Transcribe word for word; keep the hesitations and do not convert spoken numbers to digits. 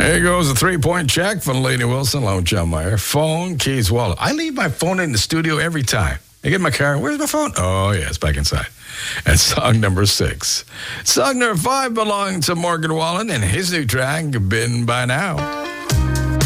There goes a three-point check from Lady Wilson, Lone John Meyer. Phone, keys, wallet. I leave my phone in the studio every time. I get in my car. Where's my phone? Oh, yeah, it's back inside. And song number six. Song number five belonged to Morgan Wallen and his new track, Been By Now.